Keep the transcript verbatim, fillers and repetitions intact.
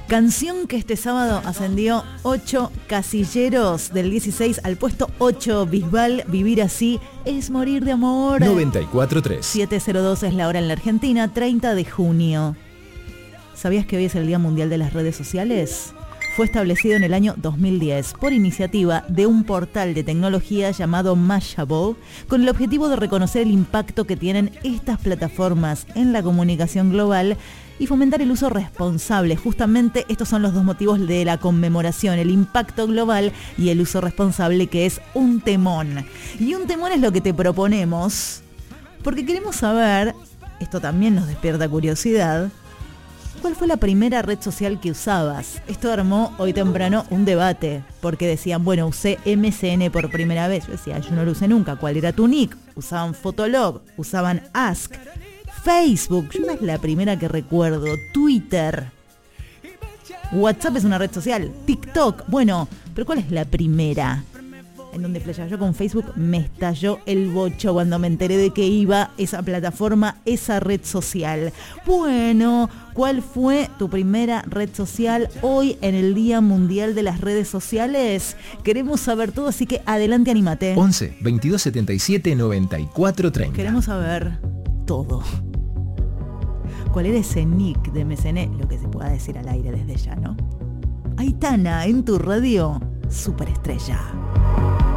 Canción que este sábado ascendió ocho casilleros, del dieciséis al puesto ocho. Bisbal, Vivir así es morir de amor. noventa y cuatro punto tres. siete cero dos es la hora en la Argentina, treinta de junio. ¿Sabías que hoy es el Día Mundial de las Redes Sociales? Fue establecido en el año dos mil diez por iniciativa de un portal de tecnología llamado Mashable, con el objetivo de reconocer el impacto que tienen estas plataformas en la comunicación global y fomentar el uso responsable. Justamente estos son los dos motivos de la conmemoración: el impacto global y el uso responsable, que es un temón. Y un temón es lo que te proponemos, porque queremos saber, esto también nos despierta curiosidad, ¿cuál fue la primera red social que usabas? Esto armó hoy temprano un debate, porque decían, bueno, usé M S N por primera vez. Yo decía, yo no lo usé nunca. ¿Cuál era tu nick? Usaban Fotolog, usaban Ask, Facebook, yo no es la primera que recuerdo, Twitter, WhatsApp es una red social, TikTok, bueno, pero ¿cuál es la primera? En donde playa, yo con Facebook me estalló el bocho cuando me enteré de que iba esa plataforma, esa red social. Bueno, ¿cuál fue tu primera red social hoy en el Día Mundial de las Redes Sociales? Queremos saber todo, así que adelante, anímate. once, veintidós setenta y siete, noventa y cuatro treinta. Queremos saber todo. ¿Cuál era ese nick de M S N? Lo que se pueda decir al aire desde ya, ¿no? Aitana, en tu radio, Superestrella.